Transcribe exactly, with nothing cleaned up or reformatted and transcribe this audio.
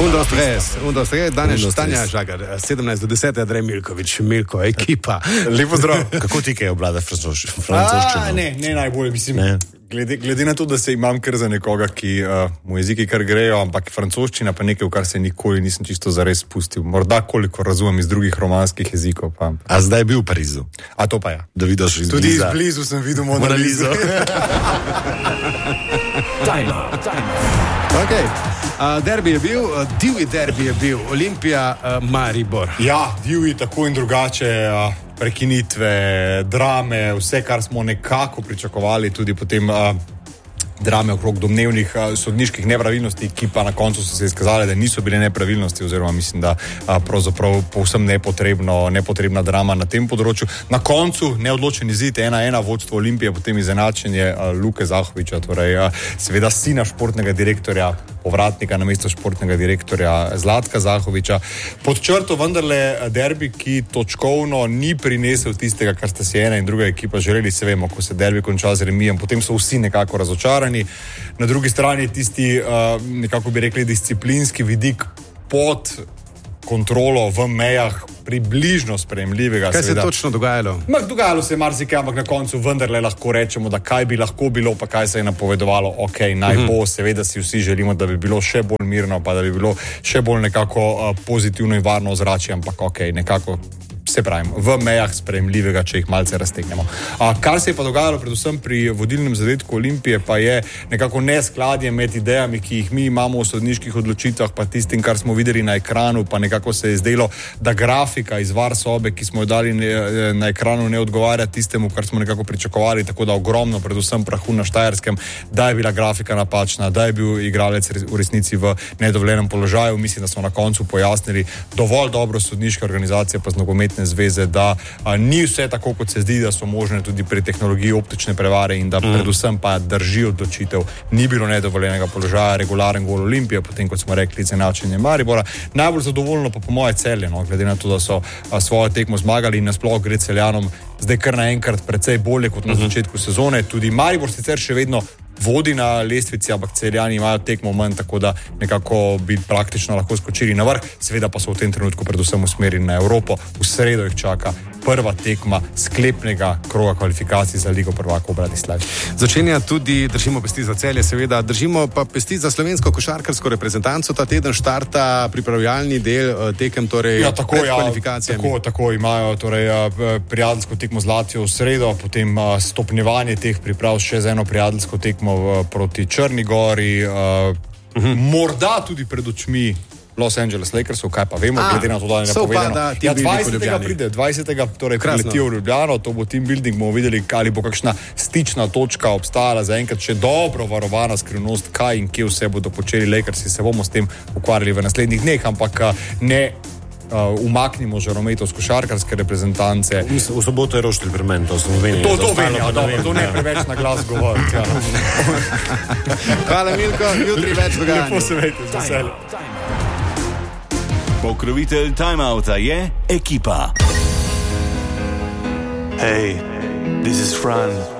Undo stres, undo stres, danes Tanja Žagar, sedemnajst do deset, Andrej Milković, Milko, ekipa. Lepo zdrav. Kako ti kaj obvlada francoščino? Ne, ne najbolj, mislim. Ne. Glede, glede na to, da se imam kar za nekoga, ki uh, mu jeziki kar grejo, ampak francoščina pa nekaj, v kar se nikoli nisem čisto zares spustil. Morda koliko razumem iz drugih romanskih jezikov. Pa. A zdaj je bil v Parizu? A to pa ja. Da vidiš iz Tudi bliza. iz blizu sem videl Mona Lizo. Time out, time out. Okay. Uh, derbi je bil, uh, divji derbi je bil, Olimpija, uh, Maribor. Ja, divji tako in drugače, uh, prekinitve, drame, vse, kar smo nekako pričakovali, tudi potem uh, drame okrog domnevnih uh, sodniških nepravilnosti, ki pa na koncu so se izkazali, da niso bile nepravilnosti, oziroma mislim, da uh, pravzaprav povsem nepotrebno, nepotrebna drama na tem področju. Na koncu neodločen izid, ena ena vodstvo Olimpije, potem izenačenje uh, Luke Zahovića, torej uh, seveda sina športnega direktorja, povratnika na mesto športnega direktorja Zlatka Zahovića. Pod črto vendarle derbi, ki točkovno ni prinesel tistega, kar sta si ena in druga ekipa želeli, se vemo, ko se derbi konča z remijem, potem so vsi nekako razočarani. Na drugi strani tisti, uh, nekako bi rekli, disciplinski vidik pod kontrolo v mejah približno sprejemljivega. Kaj seveda. se je točno dogajalo? Ma, dogajalo se je marsikaj, ampak na koncu vendarle lahko rečemo, da kaj bi lahko bilo, pa kaj se je napovedovalo. Ok, naj bo, uh-huh. Seveda si vsi želimo, da bi bilo še bolj mirno, pa da bi bilo še bolj nekako uh, pozitivno in varno ozračje, ampak ok, nekako se pravim, v mejah sprejemljivega, če jih malce raztegnemo. A, kar se je pa dogajalo predvsem pri vodilnem zadetku Olimpije, pa je nekako neskladje med idejami, ki jih mi imamo v sodniških odločitvah, pa tistim, kar smo videli na ekranu, pa nekako se je zdelo, da grafika iz var sobe, ki smo jo dali na ekranu, ne odgovarja tistemu, kar smo nekako pričakovali, tako da ogromno, predvsem prahu na Štajerskem, da je bila grafika napačna, da je bil igralec v resnici v nedovoljenem položaju. Mislim, da smo na koncu pojasnili dovolj dobro sodniške organizacije, pa z nogometne zveze, da a, ni vse tako, kot se zdi, da so možne tudi pri tehnologiji optične prevare in da mm. predvsem pa drži odločitev. Ni bilo nedovoljenega položaja, regularen gol Olimpije, potem, kot smo rekli, izenačenje Maribora. Najbolj zadovoljno pa po moje Celje, no, glede na to, da so a, svojo tekmo zmagali in nasploh gre Celjanom zdaj kar naenkrat precej bolje kot na začetku sezone. Tudi Maribor sicer še vedno vodi na lestvici, ampak Celjani imajo tekmo manj, tako da nekako bi praktično lahko skočili na vrh. Seveda pa so v tem trenutku predvsem usmerjeni na Evropo. V sredo jih čaka prva tekma sklepnega kroga kvalifikacij za Ligo prvakov v Bratislavi. Začenja tudi, držimo pesti za Celje, seveda, držimo pa pesti za slovensko košarkarsko reprezentanco. Ta teden štarta pripravljalni del tekem, torej ja, tako, pred ja, kvalifikacijami. Tako, tako imajo torej, prijateljsko tekmo z Latvijo v sredo, potem stopnjevanje teh priprav še z eno prijateljsko tekmo proti Črni Gori, uh, uh-huh. morda tudi pred očmi Los Angeles Lakersov, kaj pa vemo, glede na to, da je napovedano. Ja, dvajsetega pride, dvajsetega torej priletijo v Ljubljano, to bo team building, bomo videli, ali bo kakšna stična točka obstajala, zaenkrat še dobro varovana skrivnost, kaj in kje vse bodo počeli Lakersi, se bomo s tem ukvarjali v naslednjih dneh, ampak ne Uh, umaknimo žarometov z košarkarske reprezentance. V, v soboto je Roštilj pri meni, to smo vedeli. To, to vem, ja, dobro, to ne preveč na glas govoriti. Ja. Hvala, Milko, jutri več dogajanja. Lepo se vejte, z veseljem. Pokrovitelj Timeouta je ekipa. Hey, this is Fran.